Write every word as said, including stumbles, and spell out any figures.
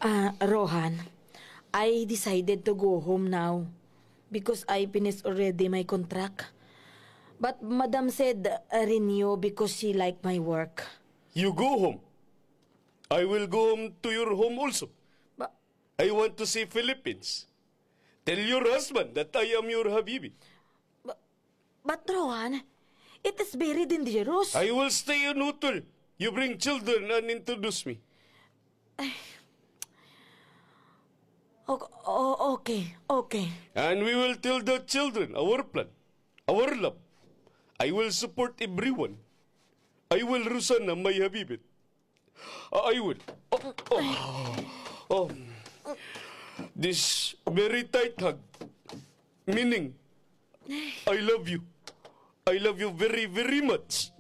Ah, Rohan, I decided to go home now because I finished already my contract. But Madam said uh, renew because she liked my work. You go home. I will go home to your home also. But, I want to see Philippines. Tell your husband that I am your Habibi. but, but Rohan, it is very dangerous. I will stay in hotel. You bring children and introduce me. O- o- okay, okay. And we will tell the children our plan, our love. I will support everyone. I will Rusana, my Habibit. I will. Oh, oh, oh. This very tight hug. Meaning, I love you. I love you very, very much.